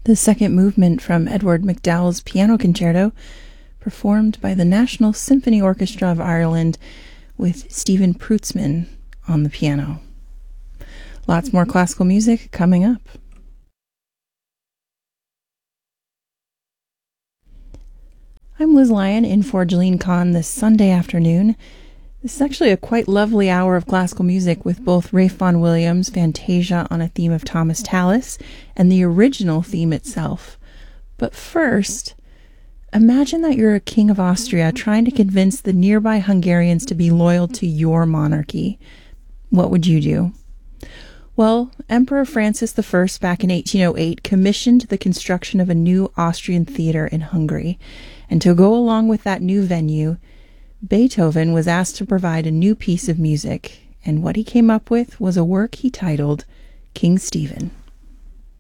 the second movement from Edward MacDowell's Piano Concerto, performed by the National Symphony Orchestra of Ireland with Stephen Prutzman on the piano. Lots more classical music coming up. I'm Liz Lyon in for Jeline Kahn this Sunday afternoon. This is actually a quite lovely hour of classical music with both Ralph Vaughan Williams' Fantasia on a theme of Thomas Tallis and the original theme itself. But first, imagine that you're a king of Austria trying to convince the nearby Hungarians to be loyal to your monarchy. What would you do? Well, Emperor Francis I back in 1808 commissioned the construction of a new Austrian theater in Hungary. And to go along with that new venue, Beethoven was asked to provide a new piece of music, and what he came up with was a work he titled King Stephen.